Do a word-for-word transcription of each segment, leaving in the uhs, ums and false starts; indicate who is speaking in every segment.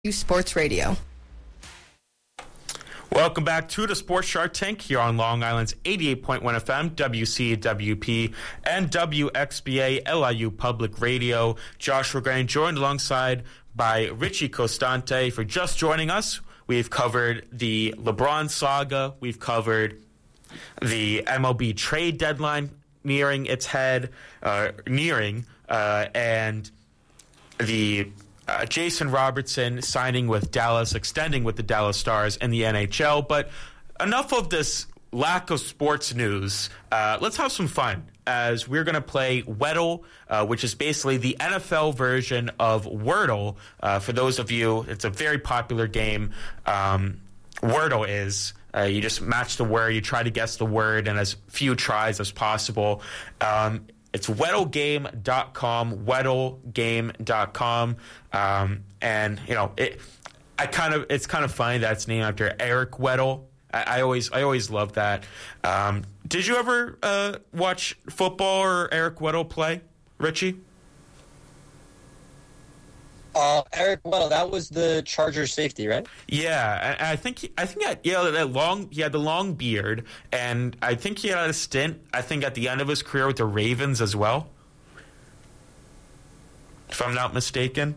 Speaker 1: Sports Radio.
Speaker 2: Welcome back to the Sports Shark Tank here on Long Island's eighty-eight point one F M, W C W P, and W X B A L I U Public Radio. Josh Regain joined alongside by Richie Costante for just joining us. We've covered the LeBron saga. We've covered the M L B trade deadline nearing its head, uh, nearing, uh, and the Uh, Jason Robertson signing with Dallas, extending with the Dallas Stars and the N H L. But enough of this lack of sports news. Uh, let's have some fun as we're going to play Weddle, uh, which is basically the N F L version of Wordle. Uh, for those of you, it's a very popular game. Um, Wordle is. Uh, you just match the word, you try to guess the word in as few tries as possible. Um, It's weddle game dot com, weddle game dot com. Um, and, you know, it I kind of it's kind of funny that it's named after Eric Weddle. I, I always I always love that. Um, did you ever uh, watch football or Eric Weddle play, Richie?
Speaker 3: Uh, Eric Weddle, that was the Charger safety, right?
Speaker 2: Yeah, and I think he, I think he had, yeah, that long he had the long beard, and I think he had a stint. I think at the end of his career with the Ravens as well, if I'm not mistaken.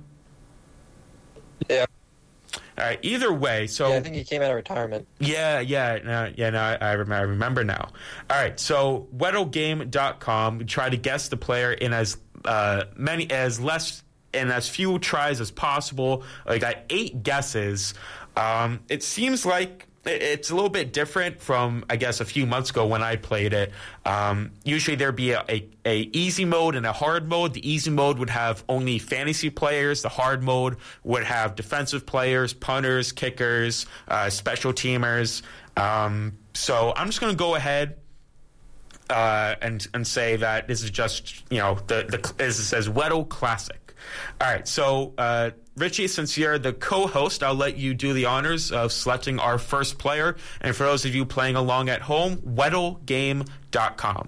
Speaker 3: Yeah.
Speaker 2: All right. Either way, so
Speaker 3: yeah, I think he came out of retirement.
Speaker 2: Yeah, yeah, no, yeah. No, I, I remember. I remember now. All right. So weddle game dot com. We try to guess the player in as uh, many as less. in as few tries as possible. I got eight guesses. Um, it seems like it's a little bit different from, I guess, a few months ago when I played it. Um, usually there'd be a, a, a easy mode and a hard mode. The easy mode would have only fantasy players. The hard mode would have defensive players, punters, kickers, uh, special teamers. Um, so I'm just going to go ahead uh, and and say that this is just, you know, the the as it says Weddle Classic. All right, so uh, Richie, since you're the co-host, I'll let you do the honors of selecting our first player. And for those of you playing along at home, weddle game dot com.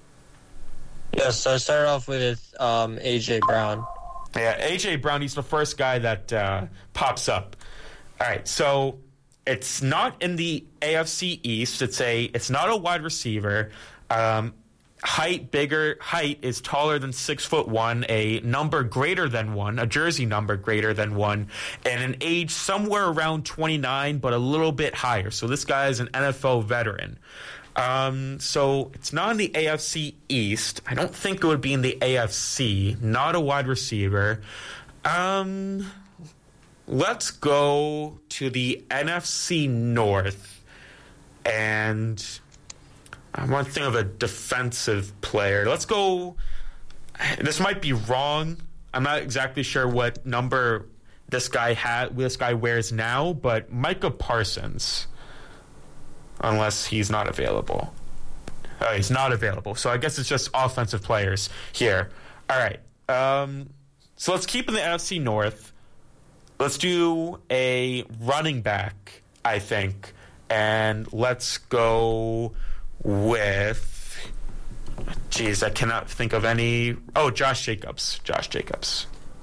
Speaker 3: Yes, so I started off with um, A J Brown.
Speaker 2: Yeah, A J Brown, he's the first guy that uh, pops up. All right, so it's not in the A F C East. It's a it's not a wide receiver. Um Height bigger height is taller than six foot one, a number greater than one, a jersey number greater than one, and an age somewhere around twenty-nine, but a little bit higher. So this guy is an N F L veteran. Um, so it's not in the A F C East. I don't think it would be in the A F C. Not a wide receiver. Um, let's go to the N F C North and I want to think of a defensive player. Let's go. This might be wrong. I'm not exactly sure what number this guy had. This guy wears now, but Micah Parsons, unless he's not available. Oh, he's not available. So I guess it's just offensive players here. All right. Um, so let's keep in the N F C North. Let's do a running back, I think, and let's go with, geez, I cannot think of any. Oh, Josh Jacobs. Josh Jacobs.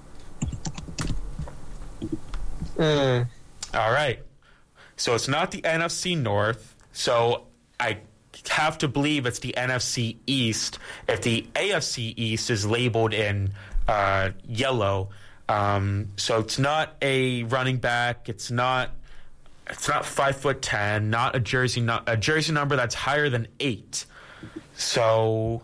Speaker 3: Mm.
Speaker 2: All right. So it's not the N F C North. So I have to believe it's the N F C East. If the A F C East is labeled in uh, yellow, um, so it's not a running back. It's not. It's not five foot ten. Not a jersey. Not a jersey number that's higher than eight. So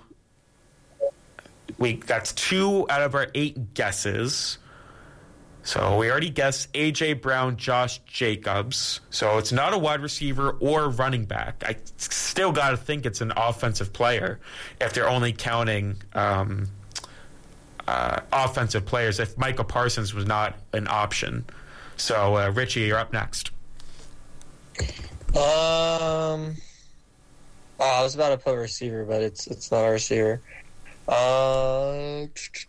Speaker 2: we that's two out of our eight guesses. So we already guessed A J Brown, Josh Jacobs. So it's not a wide receiver or running back. I still got to think it's an offensive player if they're only counting um, uh, offensive players. If Micah Parsons was not an option. So uh, Richie, you're up next.
Speaker 3: Um, oh, I was about to put receiver, but it's it's not a receiver. Uh,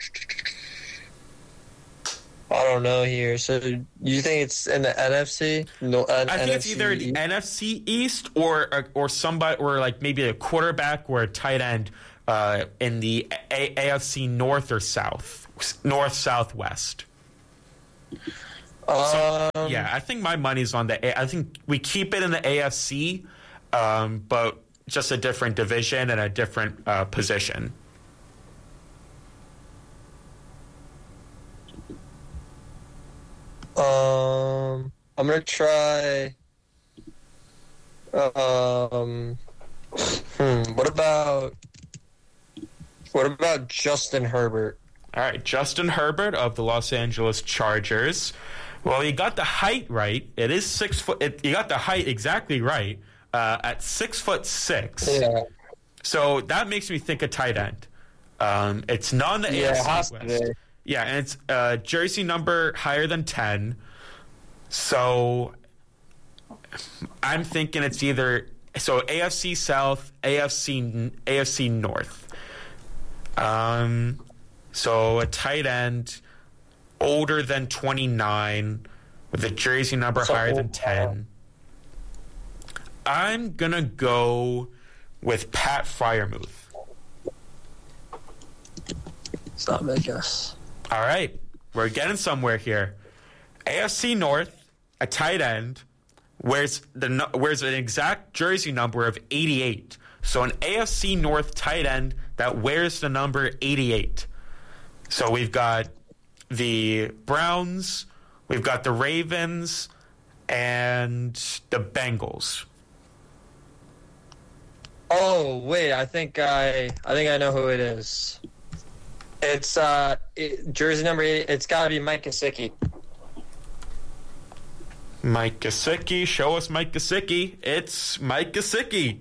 Speaker 3: I don't know here. So you think it's in the N F C? No, uh,
Speaker 2: I think
Speaker 3: N F C
Speaker 2: it's either the N F C East or or somebody or like maybe a quarterback or a tight end uh, in the a- AFC North or South, North Southwest. So,
Speaker 3: Um,
Speaker 2: yeah, I think my money's on the A. I think we keep it in the A F C, um, but just a different division and a different uh, position.
Speaker 3: Um, I'm gonna try. Um, hmm, what about what about Justin Herbert?
Speaker 2: All right, Justin Herbert of the Los Angeles Chargers. Well, you got the height right. It is six foot. It, you got the height exactly right uh, at six foot six.
Speaker 3: Yeah,
Speaker 2: So that makes me think a tight end. Um, it's not in the
Speaker 3: yeah, it
Speaker 2: A F C
Speaker 3: has to
Speaker 2: West.
Speaker 3: be.
Speaker 2: Yeah, and it's uh, jersey number higher than ten. So I'm thinking it's either so A F C South, A F C A F C North. Um, so a tight end older than twenty-nine with a jersey number
Speaker 3: So
Speaker 2: higher than
Speaker 3: old.
Speaker 2: ten. I'm gonna go with Pat Freiermuth.
Speaker 3: It's not my guess.
Speaker 2: All right, we're getting somewhere here. A F C North, a tight end, wears the nu- wears an exact jersey number of eighty-eight. So an A F C North tight end that wears the number eighty-eight. So we've got the Browns, we've got the Ravens, and the Bengals.
Speaker 3: Oh wait, I think I I think I know who it is. It's uh it, jersey number eight. It's got to be Mike Gesicki.
Speaker 2: Mike Gesicki, show us Mike Gesicki. It's Mike Gesicki.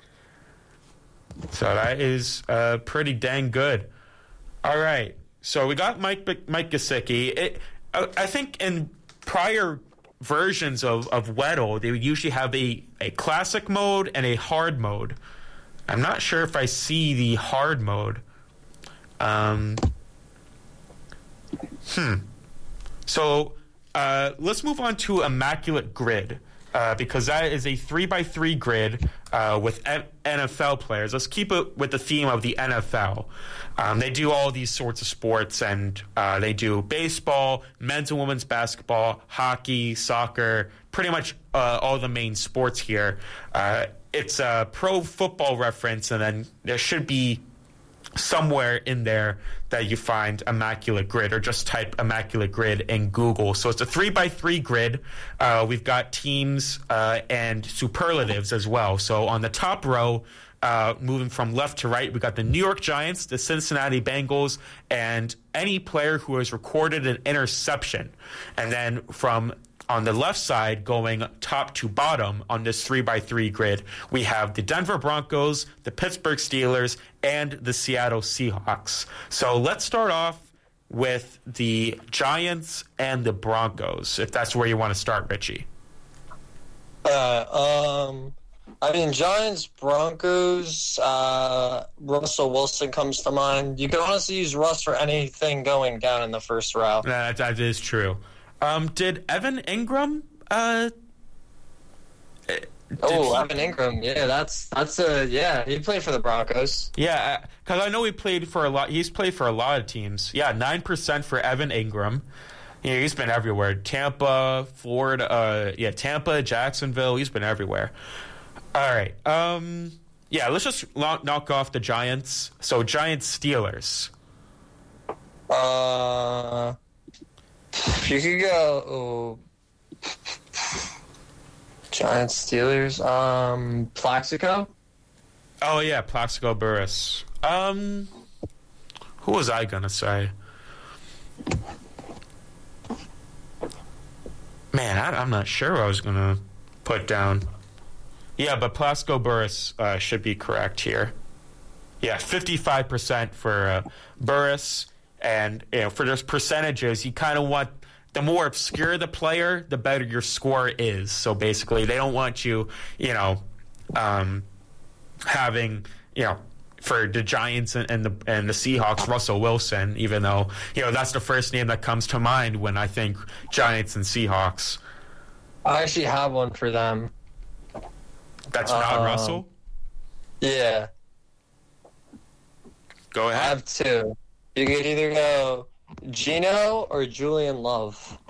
Speaker 2: So that is uh, pretty dang good. All right, so we got Mike Mike Gesicki. It, I, I think in prior versions of of Weddle, they would usually have a a classic mode and a hard mode. I'm not sure if I see the hard mode. Um, hmm. So uh, let's move on to Immaculate Grid uh, because that is a three by three grid uh, with N F L players. Let's keep it with the theme of the N F L. Um, they do all these sorts of sports, and uh, they do baseball, men's and women's basketball, hockey, soccer, pretty much uh, all the main sports here. Uh, it's a pro football reference, and then there should be somewhere in there that you find Immaculate Grid, or just type Immaculate Grid in Google. So it's a three by three grid. Uh, we've got teams uh, and superlatives as well. So on the top row, uh, moving from left to right, we got the New York Giants, the Cincinnati Bengals, and any player who has recorded an interception. And then from on the left side, going top to bottom on this three by three grid, we have the Denver Broncos, the Pittsburgh Steelers, and the Seattle Seahawks. So let's start off with the Giants and the Broncos, if that's where you want to start, Richie.
Speaker 3: Uh, um, I mean, Giants, Broncos, uh, Russell Wilson comes to mind. You can honestly use Russ for anything going down in the first round.
Speaker 2: That, that is true. Um, did Evan Ingram? Uh, did
Speaker 3: Oh,
Speaker 2: he-
Speaker 3: Evan Ingram. Yeah, that's that's a yeah. He played for the Broncos.
Speaker 2: Yeah, because I know he played for a lot. He's played for a lot of teams. Yeah, nine percent for Evan Ingram. Yeah, he's been everywhere. Tampa, Florida. Uh, yeah, Tampa, Jacksonville. He's been everywhere. All right. Um, yeah, let's just lo- knock off the Giants. So Giants, Steelers.
Speaker 3: Uh, you could go oh, Giants, Steelers. Um, Plaxico.
Speaker 2: Oh yeah, Plaxico Burress. Um, who was I gonna say? Man, I, I'm not sure what I was gonna put down. Yeah, but Plaxico Burress uh, should be correct here. Yeah, fifty-five percent for uh, Burress, and you know, for those percentages, you kind of want the more obscure the player, the better your score is. So basically, they don't want you, you know, um, having, you know, for the Giants and, and the and the Seahawks, Russell Wilson, even though, you know, that's the first name that comes to mind when I think Giants and Seahawks.
Speaker 3: I actually have one for them.
Speaker 2: That's not
Speaker 3: Um,
Speaker 2: Russell?
Speaker 3: Yeah,
Speaker 2: Go
Speaker 3: I
Speaker 2: ahead.
Speaker 3: have two. You could either go Gino or Julian Love.